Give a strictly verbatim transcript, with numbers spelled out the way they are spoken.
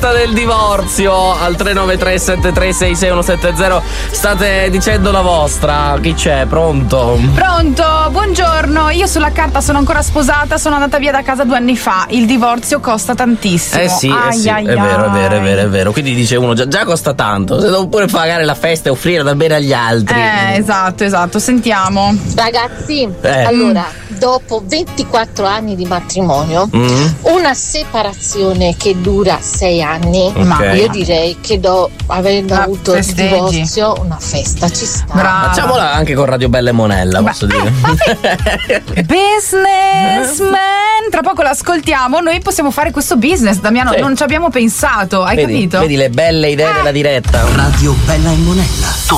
festa del divorzio al tre nove tre sette tre sei sei uno sette zero. State dicendo la vostra. Chi c'è? Pronto? Pronto, buongiorno. Io sulla carta sono ancora sposata, sono andata via da casa due anni fa. Il divorzio costa tantissimo. Eh sì, ai eh sì. ai è vero, è ai. vero, è vero, è vero. Quindi dice uno, già, già costa tanto. Se devo pure pagare la festa e offrire da bene agli altri. Eh, esatto, esatto. Sentiamo. Ragazzi, Eh. allora, dopo ventiquattro anni di matrimonio, Mm. una separazione che dura sei anni, Ok. io direi che do, avendo Ah, avuto il festeggi. divorzio, una festa ci sta. Brava. Facciamola anche con Radio Bella e Monella, Beh, posso dire. Businessman. Tra poco l'ascoltiamo. Noi possiamo fare questo business, Damiano. Sì. Non ci abbiamo pensato, hai vedi, capito? vedi le belle idee della diretta. Radio Bella e Monella.